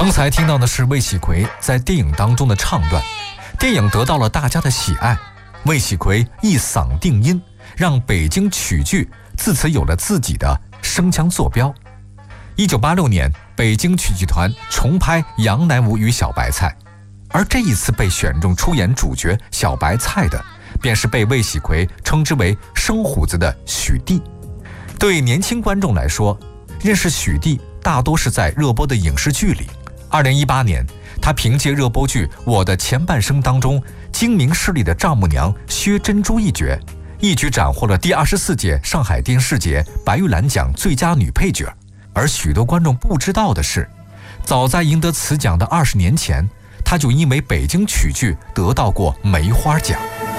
刚才听到的是魏喜奎在电影当中的唱段，电影得到了大家的喜爱，魏喜奎一嗓定音，让北京曲剧自此有了自己的声腔坐标。1986年，北京曲剧团重拍《杨乃武与小白菜》，而这一次被选中出演主角小白菜的，便是被魏喜奎称之为生虎子的许娣。对年轻观众来说，认识许娣大多是在热播的影视剧里。2018年，他凭借热播剧《我的前半生》当中精明势利的丈母娘薛珍珠一角，一举斩获了第24届上海电视节白玉兰奖最佳女配角。而许多观众不知道的是，早在赢得此奖的20年前，他就因为北京曲剧得到过梅花奖。